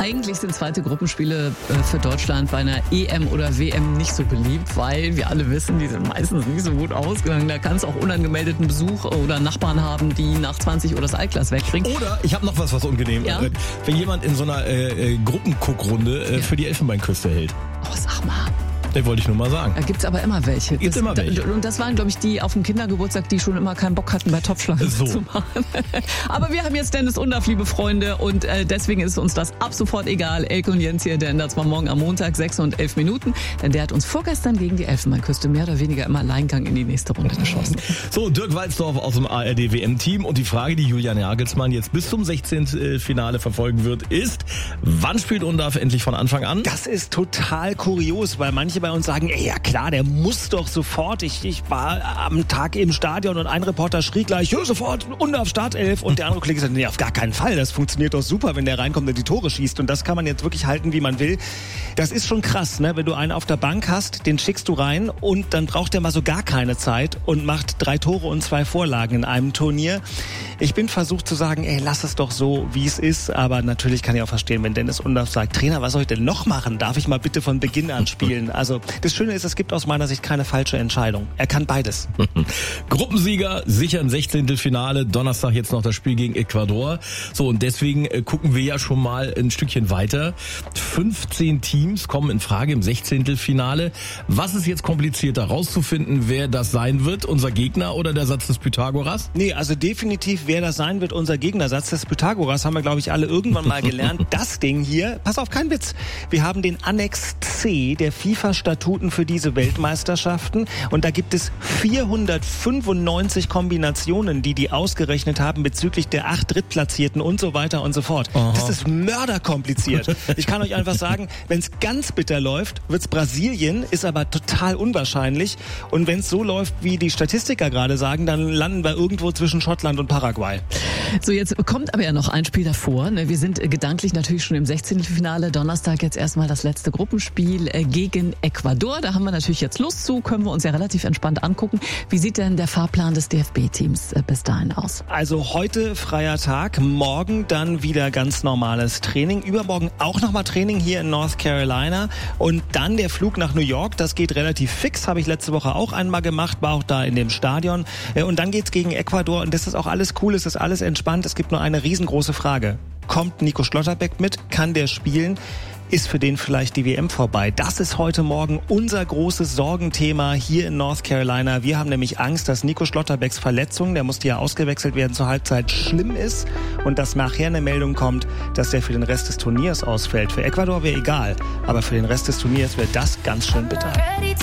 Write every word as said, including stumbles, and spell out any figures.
Eigentlich sind zweite Gruppenspiele äh, für Deutschland bei einer E M oder W M nicht so beliebt, weil wir alle wissen, die sind meistens nicht so gut ausgegangen. Da kann es auch unangemeldeten Besuch oder Nachbarn haben, die nach zwanzig Uhr das Altglas wegbringen. Oder, ich habe noch was, was unangenehm. Ja? Wenn jemand in so einer äh, Gruppenguckrunde äh, ja. für die Elfenbeinküste hält. Oh, sag mal. Das wollte ich nur mal sagen. Da gibt's aber immer welche. Gibt's das, immer welche. Und das waren, glaube ich, die auf dem Kindergeburtstag, die schon immer keinen Bock hatten, bei Topfschlagen so. zu machen. Aber wir haben jetzt Dennis Undaff, liebe Freunde, und äh, deswegen ist uns das ab sofort egal. Elke und Jens hier, der ändert zwar morgen am Montag sechs und elf Minuten, denn der hat uns vorgestern gegen die Elfenbeinküste mehr oder weniger im Alleingang in die nächste Runde geschossen. So, Dirk Walzdorf aus dem A R D W M-Team und die Frage, die Julian Nagelsmann jetzt bis zum sechzehnten Finale verfolgen wird, ist, wann spielt Undaff endlich von Anfang an? Das ist total kurios, weil manche bei uns sagen, ey, ja klar, der muss doch sofort. Ich, ich war am Tag im Stadion und ein Reporter schrie gleich, ja, sofort, Undaff Startelf. Und der andere Kollege sagt, nee, auf gar keinen Fall. Das funktioniert doch super, wenn der reinkommt und die Tore schießt. Und das kann man jetzt wirklich halten, wie man will. Das ist schon krass, ne? Wenn du einen auf der Bank hast, den schickst du rein und dann braucht der mal so gar keine Zeit und macht drei Tore und zwei Vorlagen in einem Turnier. Ich bin versucht zu sagen, ey, lass es doch so, wie es ist. Aber natürlich kann ich auch verstehen, wenn Dennis Undaff sagt, Trainer, was soll ich denn noch machen? Darf ich mal bitte von Beginn an spielen? Also das Schöne ist, es gibt aus meiner Sicht keine falsche Entscheidung. Er kann beides. Gruppensieger, sicher im sechzehnten Finale. Donnerstag jetzt noch das Spiel gegen Ecuador. So, und deswegen äh, gucken wir ja schon mal ein Stückchen weiter. fünfzehn Teams kommen in Frage im sechzehnten Finale. Was ist jetzt komplizierter, rauszufinden, wer das sein wird? Unser Gegner oder der Satz des Pythagoras? Nee, also definitiv, wer das sein wird, unser Gegner. Satz des Pythagoras haben wir, glaube ich, alle irgendwann mal gelernt. Das Ding hier, pass auf, kein Witz. Wir haben den Annex C der FIFA-Statuten für diese Weltmeisterschaften und da gibt es vierhundertfünfundneunzig Kombinationen, die die ausgerechnet haben bezüglich der acht Drittplatzierten und so weiter und so fort. Aha. Das ist mörderkompliziert. Ich kann euch einfach sagen, wenn es ganz bitter läuft, wird's Brasilien, ist aber total unwahrscheinlich. Und wenn es so läuft, wie die Statistiker gerade sagen, dann landen wir irgendwo zwischen Schottland und Paraguay. So, jetzt kommt aber ja noch ein Spiel davor. Wir sind gedanklich natürlich schon im sechzehnten Finale. Donnerstag jetzt erstmal das letzte Gruppenspiel gegen Ecuador. Da haben wir natürlich jetzt Lust zu, können wir uns ja relativ entspannt angucken. Wie sieht denn der Fahrplan des D F B-Teams bis dahin aus? Also heute freier Tag, morgen dann wieder ganz normales Training, übermorgen auch nochmal Training hier in North Carolina und dann der Flug nach New York, das geht relativ fix, habe ich letzte Woche auch einmal gemacht, war auch da in dem Stadion und dann geht's gegen Ecuador und das ist auch alles cool, es ist alles entspannt, es gibt nur eine riesengroße Frage. Kommt Nico Schlotterbeck mit? Kann der spielen? Ist für den vielleicht die W M vorbei? Das ist heute Morgen unser großes Sorgenthema hier in North Carolina. Wir haben nämlich Angst, dass Nico Schlotterbecks Verletzung, der musste ja ausgewechselt werden zur Halbzeit, schlimm ist und dass nachher eine Meldung kommt, dass der für den Rest des Turniers ausfällt. Für Ecuador wäre egal, aber für den Rest des Turniers wäre das ganz schön bitter.